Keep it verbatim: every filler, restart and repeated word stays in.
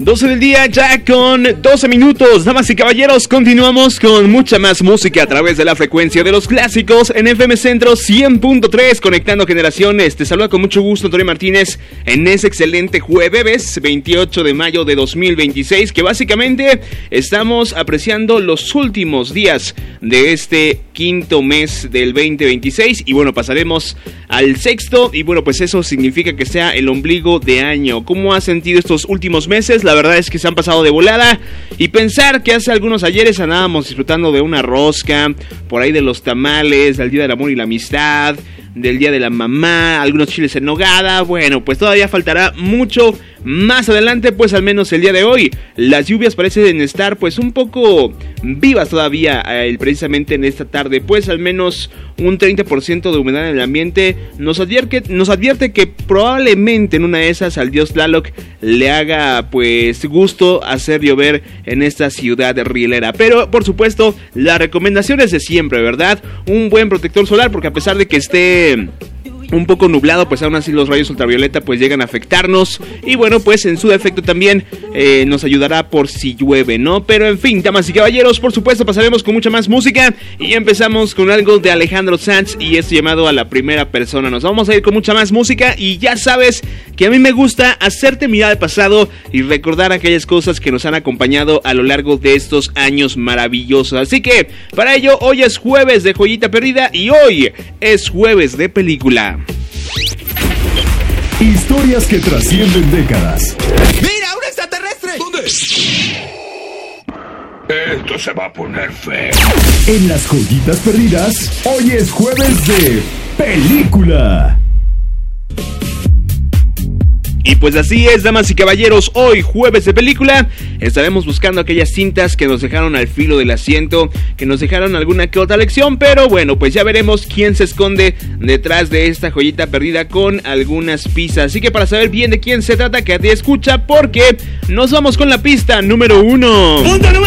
doce del día, ya con doce minutos. Damas y caballeros, continuamos con mucha más música a través de la frecuencia de los clásicos en F M Centro cien punto tres, conectando generaciones. Te saluda con mucho gusto Antonio Martínez en ese excelente jueves veintiocho de mayo de dos mil veintiséis, que básicamente estamos apreciando los últimos días de este quinto mes del veinte veintiséis y bueno, pasaremos al sexto y bueno, pues eso significa que sea el ombligo de año. ¿Cómo has sentido estos últimos meses? La verdad es que se han pasado de volada y pensar que hace algunos ayeres andábamos disfrutando de una rosca, por ahí de los tamales, del Día del Amor y la Amistad, del Día de la Mamá, algunos chiles en nogada. Bueno, pues todavía faltará mucho más adelante, pues al menos el día de hoy las lluvias parecen estar pues un poco vivas todavía, eh, precisamente en esta tarde, pues al menos un treinta por ciento de humedad en el ambiente nos advierte, nos advierte que probablemente en una de esas al dios Tlaloc le haga pues gusto hacer llover en esta ciudad rielera. Pero por supuesto las recomendaciones de siempre, ¿verdad? Un buen protector solar, porque a pesar de que esté un poco nublado, pues aún así los rayos ultravioleta pues llegan a afectarnos y bueno, pues en su defecto también eh, nos ayudará por si llueve, ¿no? Pero en fin, damas y caballeros, por supuesto pasaremos con mucha más música y empezamos con algo de Alejandro Sanz y esto llamado A la Primera Persona. Nos vamos a ir con mucha más música y ya sabes que a mí me gusta hacerte mirar al pasado y recordar aquellas cosas que nos han acompañado a lo largo de estos años maravillosos. Así que para ello hoy es jueves de Joyita Perdida y hoy es jueves de película. Historias que trascienden décadas. ¡Mira, un extraterrestre! ¿Dónde? Esto se va a poner feo. En las Joyitas Perdidas, hoy es jueves de película. Y pues así es, damas y caballeros, hoy jueves de película estaremos buscando aquellas cintas que nos dejaron al filo del asiento, que nos dejaron alguna que otra lección, pero bueno, pues ya veremos quién se esconde detrás de esta joyita perdida con algunas pistas. Así que para saber bien de quién se trata, quédate y escucha porque nos vamos con la pista número uno. ¡Punto número